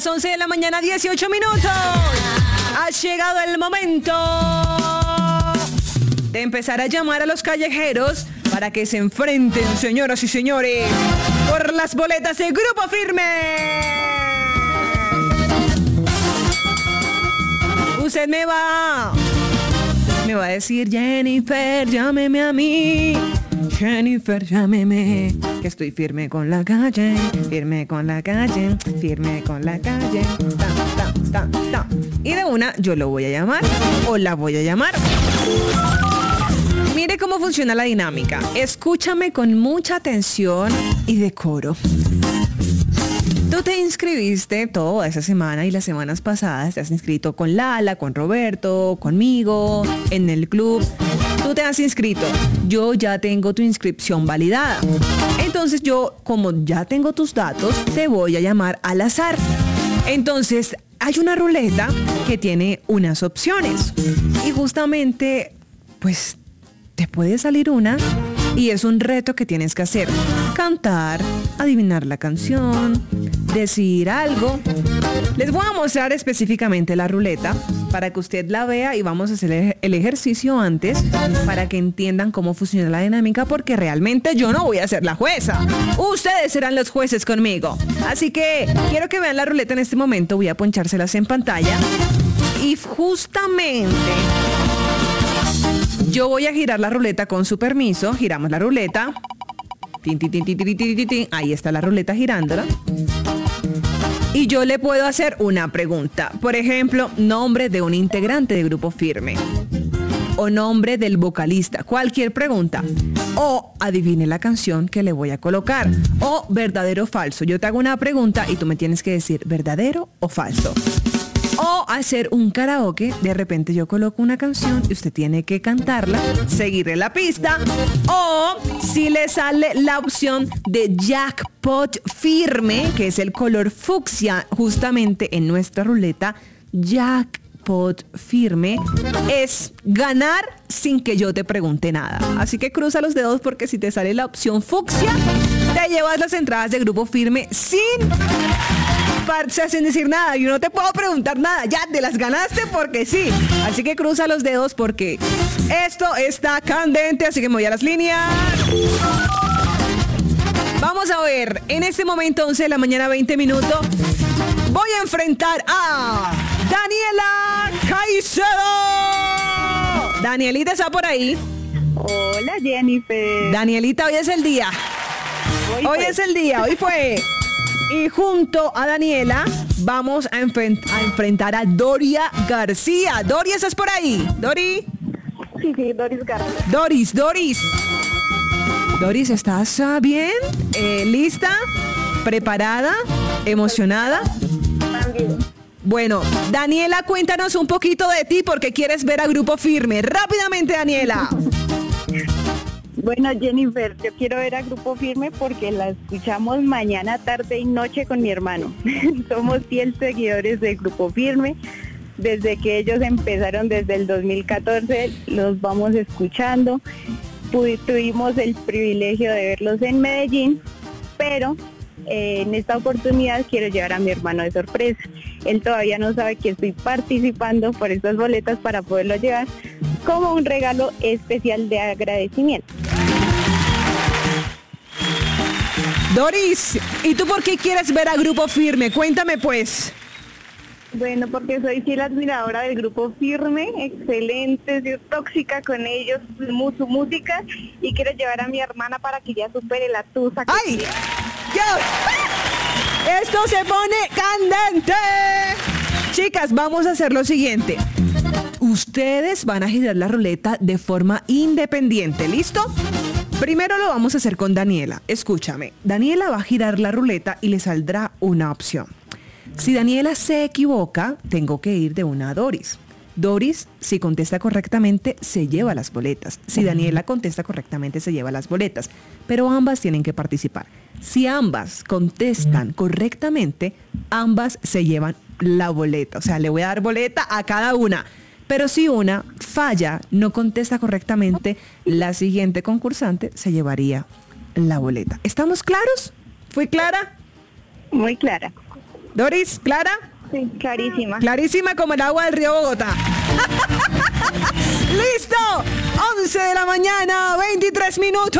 las 11 de la mañana, 18 minutos. Ha llegado el momento de empezar a llamar a los callejeros para que se enfrenten, señoras y señores, por las boletas de Grupo Firme. Usted me va a decir: Jennifer, llámeme a mí. Jennifer, llámeme, que estoy firme con la calle, firme con la calle, firme con la calle. Y de una, yo lo voy a llamar o la voy a llamar. Mire cómo funciona la dinámica. Escúchame con mucha atención y decoro. Tú te inscribiste toda esa semana y las semanas pasadas te has inscrito con Lala, con Roberto, conmigo, en el club. Tú te has inscrito. Yo ya tengo tu inscripción validada. Entonces yo, como ya tengo tus datos, te voy a llamar al azar. Entonces hay una ruleta que tiene unas opciones. Y justamente, pues, te puede salir una y es un reto que tienes que hacer. Cantar, adivinar la canción, decir algo. Les voy a mostrar específicamente la ruleta para que usted la vea y vamos a hacer el ejercicio antes para que entiendan cómo funciona la dinámica, porque realmente yo no voy a ser la jueza. Ustedes serán los jueces conmigo. Así que quiero que vean la ruleta en este momento. Voy a ponchárselas en pantalla y justamente yo voy a girar la ruleta con su permiso. Giramos la ruleta. Tin, tin, tin, tin, tin, tin, tin, tin. Ahí está la ruleta girándola. Y yo le puedo hacer una pregunta. Por ejemplo, nombre de un integrante de Grupo Firme. O nombre del vocalista. Cualquier pregunta. O adivine la canción que le voy a colocar. O verdadero o falso. Yo te hago una pregunta y tú me tienes que decir verdadero o falso. O hacer un karaoke, de repente yo coloco una canción y usted tiene que cantarla, seguirle la pista. O si le sale la opción de Jackpot Firme, que es el color fucsia justamente en nuestra ruleta, Jackpot Firme es ganar sin que yo te pregunte nada. Así que cruza los dedos, porque si te sale la opción fucsia, te llevas las entradas de Grupo Firme sin decir nada. Yo no te puedo preguntar nada, ya te las ganaste porque sí. Así que cruza los dedos porque esto está candente. Así que me voy a las líneas. Vamos a ver, en este momento 11 de la mañana, 20 minutos, voy a enfrentar a Daniela Caicedo. Danielita está por ahí. Hola, Jennifer. Danielita, hoy es el día. Hoy es el día, hoy fue. Y junto a Daniela vamos a enfrentar a Doria García. Dori, ¿estás por ahí? ¿Dori? Sí, Doris García. Doris, ¿estás bien? ¿Lista? ¿Preparada? ¿Emocionada? También. Bueno, Daniela, cuéntanos un poquito de ti porque quieres ver a Grupo Firme. Rápidamente, Daniela. Bueno, Jennifer, yo quiero ver a Grupo Firme porque la escuchamos mañana, tarde y noche con mi hermano. Somos fieles seguidores de Grupo Firme. Desde que ellos empezaron desde el 2014, los vamos escuchando. Tuvimos el privilegio de verlos en Medellín, pero en esta oportunidad quiero llevar a mi hermano de sorpresa. Él todavía no sabe que estoy participando por estas boletas para poderlo llevar como un regalo especial de agradecimiento. Doris, ¿y tú por qué quieres ver a Grupo Firme? Cuéntame pues. Bueno, porque soy fiel admiradora del Grupo Firme, excelente, soy tóxica con ellos, su música, y quiero llevar a mi hermana para que ya supere la tusa que ¡ay! tiene. ¡Dios! ¡Esto se pone candente! Chicas, vamos a hacer lo siguiente. Ustedes van a girar la ruleta de forma independiente, ¿listo? Primero lo vamos a hacer con Daniela. Escúchame, Daniela va a girar la ruleta y le saldrá una opción. Si Daniela se equivoca, tengo que ir de una a Doris. Doris, si contesta correctamente, se lleva las boletas. Si Daniela contesta correctamente, se lleva las boletas. Pero ambas tienen que participar. Si ambas contestan correctamente, ambas se llevan la boleta. O sea, le voy a dar boleta a cada una. Pero si una falla, no contesta correctamente, la siguiente concursante se llevaría la boleta. ¿Estamos claros? ¿Fue clara? Muy clara. Doris, ¿clara? Sí, clarísima. Clarísima como el agua del río Bogotá. ¡Listo! 11 de la mañana, 23 minutos.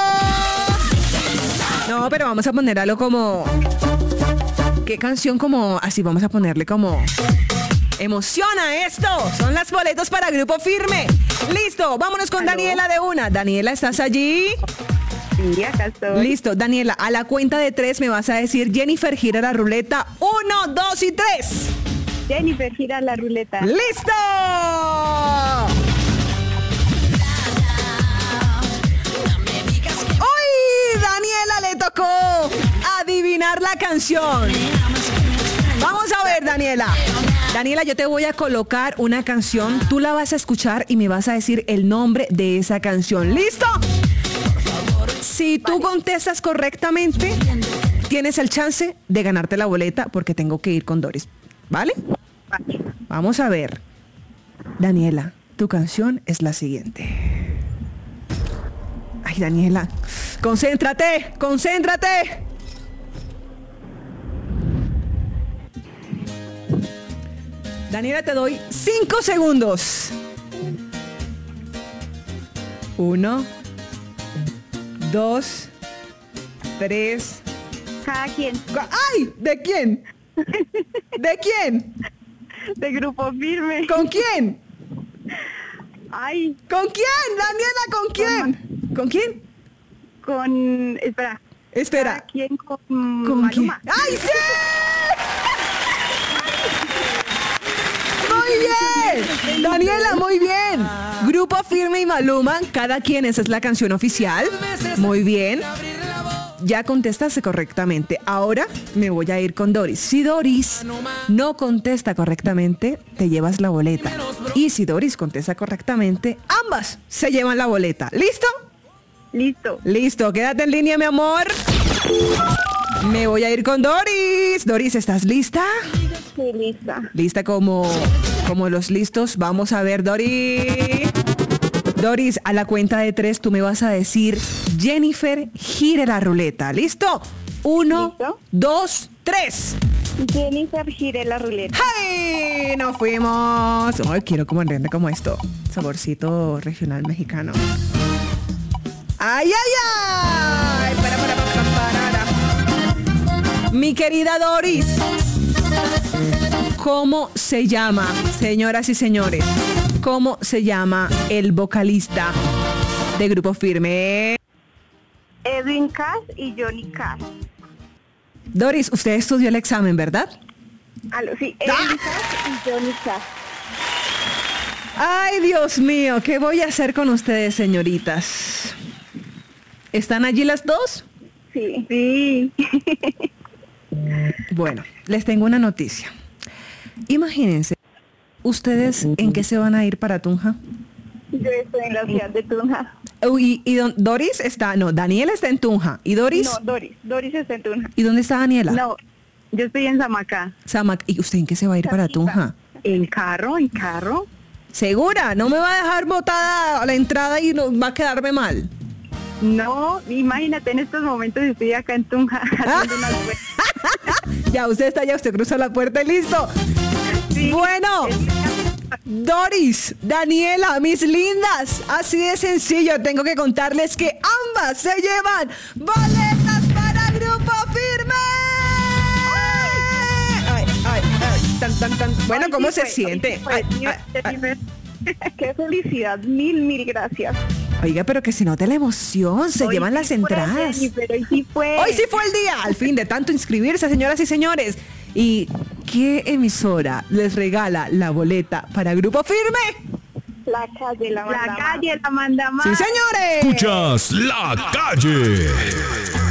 No, pero vamos a poner algo como... ¿Qué canción como así? Vamos a ponerle como... ¡Emociona esto! Son las boletos para Grupo Firme. ¡Listo! Vámonos con Daniela de una. Daniela, ¿estás allí? Sí, acá estoy. Listo, Daniela, a la cuenta de 3 me vas a decir, Jennifer, gira la ruleta. 1, 2 y 3. Jennifer, gira la ruleta. ¡Listo! ¡Uy! Daniela le tocó adivinar la canción. Vamos a ver, Daniela. Daniela, yo te voy a colocar una canción, tú la vas a escuchar y me vas a decir el nombre de esa canción. ¿Listo? Si tú contestas correctamente, tienes el chance de ganarte la boleta porque tengo que ir con Doris. ¿Vale? Vale. Vamos a ver. Daniela, tu canción es la siguiente. Ay, Daniela, concéntrate, concéntrate. Daniela, te doy 5 segundos. 1, 2, 3. Cada quien. ¡Ay! ¿De quién? ¿De quién? De Grupo Firme. ¿Con quién? Ay, ¿Con quién? Daniela, ¿con quién? ¿Con quién? con... Espera. Espera. Cada quien con ¿Con quién? Maluma. ¡Ay, sí! ¡Muy bien! Daniela, muy bien. Grupo Firme y Maluma, cada quien, esa es la canción oficial. Muy bien. Ya contestaste correctamente. Ahora me voy a ir con Doris. Si Doris no contesta correctamente, te llevas la boleta. Y si Doris contesta correctamente, ambas se llevan la boleta. ¿Listo? Listo. Listo, quédate en línea, mi amor. Me voy a ir con Doris. Doris, ¿estás lista? Sí, lista. Lista como los listos. Vamos a ver, Doris. Doris, a la cuenta de 3 tú me vas a decir, Jennifer, gire la ruleta. ¿Listo? 1, ¿Listo? 2, 3. Jennifer, gire la ruleta. ¡Ay! Nos fuimos. Ay, quiero como entender como esto. Saborcito regional mexicano. ¡Ay, ay, ay! Para. Mi querida Doris, ¿cómo se llama, señoras y señores? ¿Cómo se llama el vocalista de Grupo Firme? Edwin Cass y Johnny Cass. Doris, usted estudió el examen, ¿verdad? Sí, Edwin Cass y Johnny Cass. Ay, Dios mío, ¿qué voy a hacer con ustedes, señoritas? ¿Están allí las dos? Sí. Sí. Bueno, les tengo una noticia. Imagínense, ¿ustedes en qué se van a ir para Tunja? Yo estoy en la ciudad de Tunja. Uy, Doris está, no, Daniela está en Tunja. ¿Y Doris? No, Doris está en Tunja. ¿Y dónde está Daniela? No, yo estoy en Zamacá. ¿Y usted en qué se va a ir para Tunja? En carro. ¿Segura? ¿No me va a dejar botada a la entrada y no, va a quedarme mal? No, imagínate, en estos momentos estoy acá en Tunja haciendo unas vueltas. Ya, usted está allá, usted cruza la puerta y listo. Sí, Bueno, Doris, Daniela, mis lindas, así de sencillo, tengo que contarles que ambas se llevan boletas para Grupo Firme. Ay, tan. Bueno, Hoy ¿cómo sí se fue, siente? hoy sí fue, Jennifer. Qué felicidad, mil gracias. Oiga, pero que se note la emoción, se Hoy llevan sí las fue, entradas. Jennifer, hoy sí fue. Hoy sí fue el día, al fin de tanto inscribirse, señoras y señores. ¿Y qué emisora les regala la boleta para Grupo Firme? La calle la manda más. ¡Sí, señores! Escuchas La Calle.